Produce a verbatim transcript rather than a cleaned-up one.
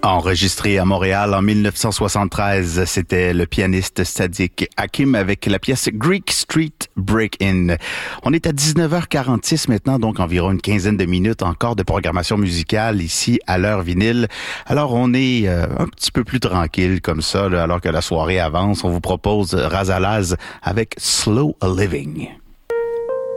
Enregistré à Montréal en dix-neuf cent soixante-treize, c'était le pianiste Sadiq Hakim avec la pièce Greek Street Break-In. On est à dix-neuf heures quarante-six maintenant, donc environ une quinzaine de minutes encore de programmation musicale ici à l'heure vinyle. Alors on est euh, un petit peu plus tranquille comme ça, là, alors que la soirée avance. On vous propose Razalaz avec Slow Living.